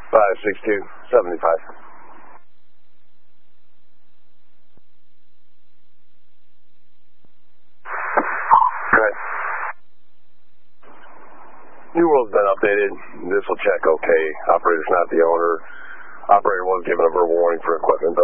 56275. Right. New World's been updated. This will check okay. Operator's not the owner. Operator was given a verbal warning for equipment